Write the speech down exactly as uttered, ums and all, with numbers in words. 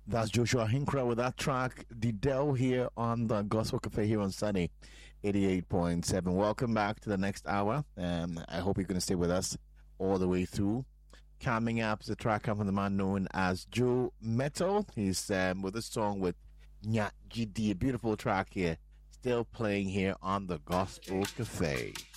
That's Joshua Hinkra with that track, The Dell, here on the Gospel Cafe here on Sunny eighty-eight point seven. Welcome back to the next hour. Um, I hope you're going to stay with us all the way through. Coming up is a track coming from the man known as Joe Metal. He's um, with a song with Nya G D, a beautiful track here, still playing here on the Gospel Cafe.